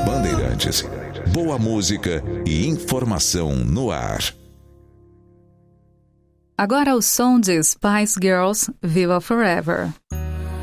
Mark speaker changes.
Speaker 1: Bandeirantes. Boa música e informação no ar.
Speaker 2: Agora o som de Spice Girls, Viva Forever.